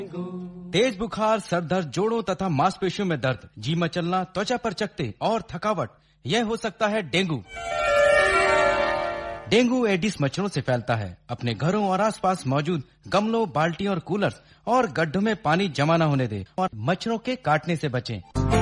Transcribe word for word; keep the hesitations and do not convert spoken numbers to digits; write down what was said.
तेज बुखार, सर दर्द, जोड़ों तथा मांसपेशियों में दर्द, जी मचलना, त्वचा पर चकत्ते और थकावट, यह हो सकता है डेंगू। डेंगू एडिस मच्छरों से फैलता है। अपने घरों और आसपास मौजूद गमलों, बाल्टियों और कूलर्स और गड्ढों में पानी जमा न होने दें और मच्छरों के काटने से बचें।